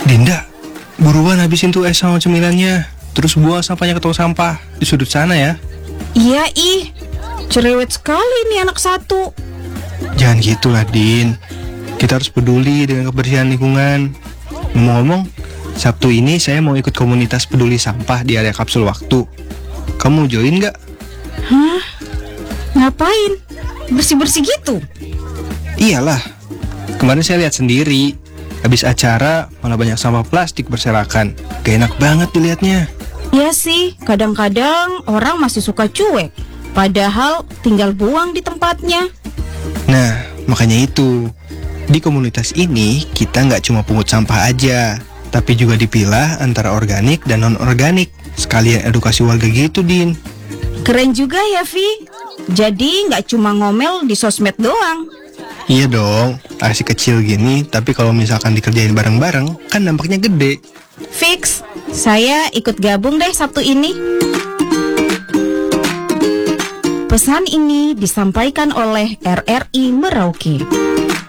Dinda, buruan habisin tuh es sama cemilannya. Terus buang sampahnya ke tong sampah di sudut sana ya. Iya cerewet sekali nih anak satu. Jangan gitulah, Din. Kita harus peduli dengan kebersihan lingkungan. Ngomong-ngomong, Sabtu ini saya mau ikut komunitas peduli sampah di area kapsul waktu. Kamu join nggak? Hah? Ngapain? Bersih-bersih gitu? Iyalah, kemarin saya lihat sendiri. Habis acara malah banyak sampah plastik berserakan. Gak enak banget dilihatnya. Ya sih, kadang-kadang orang masih suka cuek. Padahal tinggal buang di tempatnya. Nah, makanya itu. Di komunitas ini kita nggak cuma pungut sampah aja, tapi juga dipilah antara organik dan non-organik. Sekalian edukasi warga gitu, Din. Keren juga ya, Vi. Jadi nggak cuma ngomel di sosmed doang. Iya dong, aksi kecil gini, tapi kalau misalkan dikerjain bareng-bareng, kan dampaknya gede. Fix, saya ikut gabung deh Sabtu ini. Pesan ini disampaikan oleh RRI Merauke.